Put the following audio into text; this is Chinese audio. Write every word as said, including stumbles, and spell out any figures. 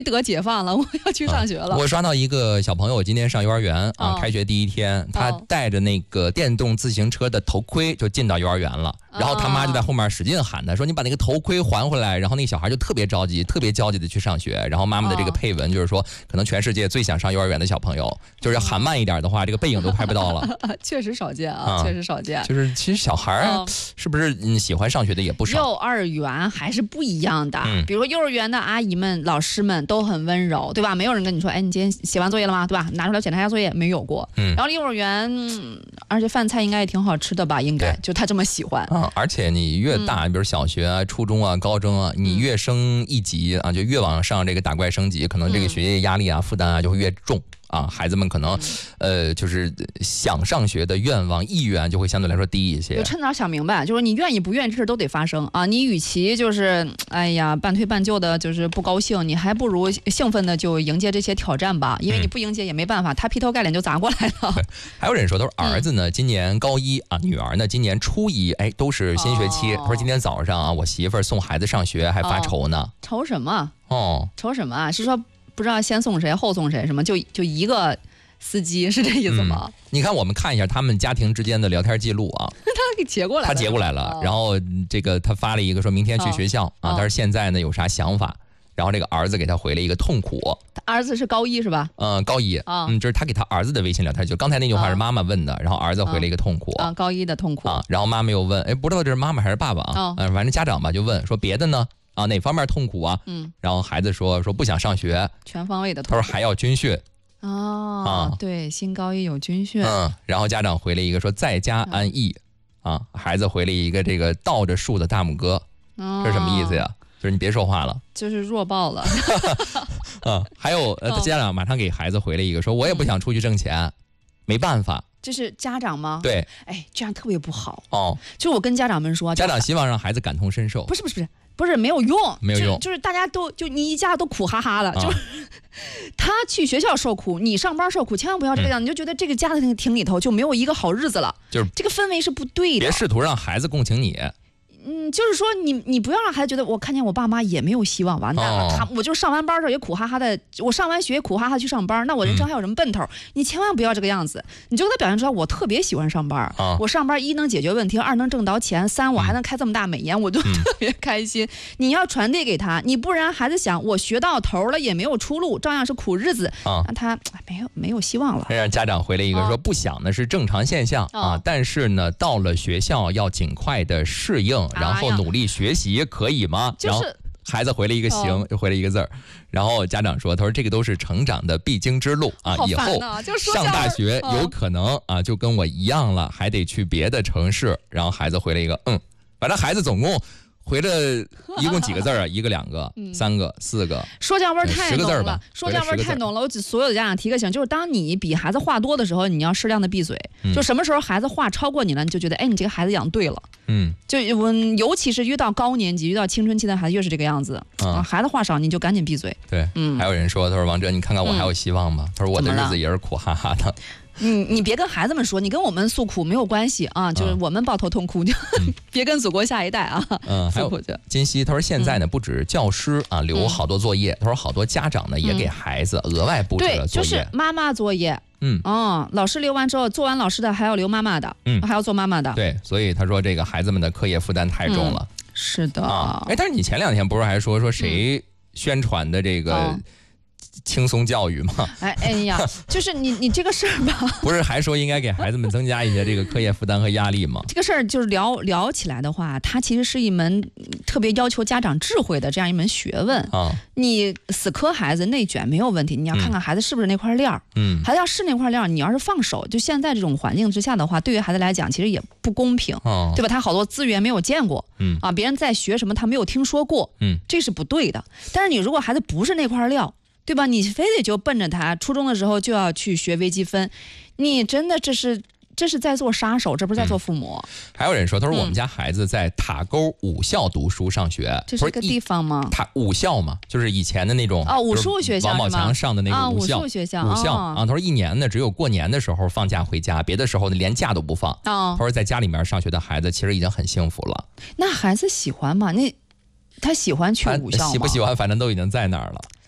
得解放了，我要去上学了。 啊、我刷到一个小朋友今天上幼儿园啊， 哦、 开学第一天，他带着那个电动自行车的头盔就进到幼儿园了， 哦、 然后他妈就在后面使劲喊他说：“你把那个头盔还回来。”然后那个小孩就特别着急，特别焦急的去上学。然后妈妈的这个配文就是说，可能全世界最想上幼儿园的小朋友，就是要喊慢一点的话，这个背影都拍不到了。 确实少见啊，啊确实少见。 就是其实小孩儿是不是嗯喜欢上学的也不少？ 幼儿园还是不一样的， 嗯、 比如说幼儿园的阿姨们、老师们都很温柔，对吧？没有人跟你说，哎，你今天写完作业了吗？对吧？拿出来检查一下作业，没有过。 嗯。 然后幼儿园，嗯、而且饭菜应该也挺好吃的吧？应该就他这么喜欢啊。而且你越大，比如小学啊、初中啊、高中啊，你越升一级啊，就越往上这个打怪升级，可能这个学业压力啊、负担啊就会越重。啊，孩子们可能，呃，就是想上学的愿望、意愿就会相对来说低一些。 就趁早想明白，就是你愿意不愿意，这事都得发生啊。你与其就是，哎呀，半推半就的，就是不高兴，你还不如兴奋的就迎接这些挑战吧。因为你不迎接也没办法，他劈头盖脸就砸过来了。 还有人说，他说儿子呢，嗯、今年高一啊，女儿呢，今年初一，哎，都是新学期。他、哦、说今天早上啊，我媳妇儿送孩子上学还发愁呢。哦、 愁什么？ 哦， 愁什么啊？是说。不知道先送谁后送谁什么就就一个司机是这意思吗、 嗯？你看我们看一下他们家庭之间的聊天记录啊， 他给截过来了， 他截过来了，哦、然后这个他发了一个说明天去学校、哦、啊，但是现在呢有啥想法？然后这个儿子给他回了一个痛苦。 他儿子是高一是吧？ 嗯，高一。 哦、 嗯，这是他给他儿子的微信聊天记录。刚才那句话是妈妈问的，哦、然后儿子回了一个痛苦。 啊、哦，高一的痛苦啊。然后妈妈又问，哎，不知道这是妈妈还是爸爸啊？ 哦、 嗯，反正家长吧就问说别的呢？啊，哪方面痛苦啊？ 嗯， 然后孩子说说不想上学， 全方位的痛苦。 他说还要军训。 哦， 啊， 对，新高一有军训。 嗯，然后家长回了一个说在家安逸。嗯、啊，孩子回了一个这个倒着竖的大拇哥。 哦， 这是什么意思呀？就是你别说话了， 就是弱爆了。 嗯，还有呃，家长马上给孩子回了一个说，我也不想出去挣钱，嗯、没办法。 这是家长吗？ 对， 哎，这样特别不好哦。 就我跟家长们说， 家长希望让孩子感同身受。 不是不是不是不是没有用， 没有用， 就, 就是大家都就你一家都苦哈哈的，啊、就是他去学校受苦，你上班受苦，千万不要这个样，嗯、你就觉得这个家庭里头就没有一个好日子了， 就是这个氛围是不对的。 别试图让孩子共情你。 嗯，就是说你你不要让孩子觉得我看见我爸妈也没有希望，完蛋了，哦、他我就上完班之后也苦哈哈的，我上完学也苦哈哈去上班，那我人生还有什么奔头？嗯、你千万不要这个样子，你就给他表现出来，我特别喜欢上班， 哦、 我上班一能解决问题，二能挣到钱，三我还能开这么大美颜，嗯、我就特别开心。嗯、你要传递给他，你不然孩子想我学到头了也没有出路，照样是苦日子， 哦、 那他没有没有希望了。 让家长回了一个说，哦、不想呢是正常现象、哦、啊，但是呢到了学校要尽快的适应，然后努力学习可以吗？ 就是、然后孩子回了一个行， 哦、 又回了一个字儿。然后家长说：“他说这个都是成长的必经之路啊，以后上大学有可能啊就跟我一样了，还得去别的城市。”然后孩子回了一个嗯，反正孩子总共回了一共几个字啊？一个、两个、嗯、三个、四个， 说教味太浓了。 吧说教味太浓了。我只所有的家长提个醒，就是当你比孩子话多的时候，你要适量的闭嘴。嗯、就什么时候孩子话超过你了，你就觉得哎，你这个孩子养对了。 嗯， 就我尤其是遇到高年级、遇到青春期的孩子，越是这个样子。嗯、啊，孩子话少，你就赶紧闭嘴。 对，嗯。还有人说，他说王哲，你看看我还有希望吗？嗯、他说我的日子也是苦哈哈的。 你你别跟孩子们说，你跟我们诉苦没有关系啊，就是我们抱头痛哭，就、嗯、别跟祖国下一代啊。 嗯，还有金熙，他说现在呢，不止教师啊留好多作业，嗯、他说好多家长呢也给孩子额外布置了作业， 对，就是妈妈作业。 嗯， 哦，老师留完之后，做完老师的还要留妈妈的，嗯，还要做妈妈的。 对，所以他说这个孩子们的课业负担太重了。 嗯、是的。 啊，哎，但是你前两天不是还说说谁宣传的这个？嗯轻松教育嘛， 哎哎呀，就是你你这个事儿吧， 不是还说应该给孩子们增加一些这个课业负担和压力吗？ 这个事儿就是聊聊起来的话，它其实是一门特别要求家长智慧的这样一门学问啊。 你死磕孩子内卷没有问题，你要看看孩子是不是那块料， 嗯， 孩子要是那块料，你要是放手，就现在这种环境之下的话，对于孩子来讲其实也不公平， 哦、 对吧？他好多资源没有见过， 嗯啊，别人在学什么他没有听说过， 嗯， 这是不对的。但是你如果孩子不是那块料，对吧？你非得就奔着他，初中的时候就要去学微积分，你真的这是这是在做杀手，这不是在做父母。 嗯、还有人说，他说我们家孩子在塔沟武校读书上学， 嗯、这是个地方吗？ 塔武校嘛，就是以前的那种哦武术学校， 王宝强上的那个武校， 武术学校， 武校啊。 他说一年呢只有过年的时候放假回家，别的时候呢连假都不放。 哦， 他说在家里面上学的孩子其实已经很幸福了。 那孩子喜欢吗？那他喜欢去武校吗？ 喜不喜欢，反正都已经在那儿了。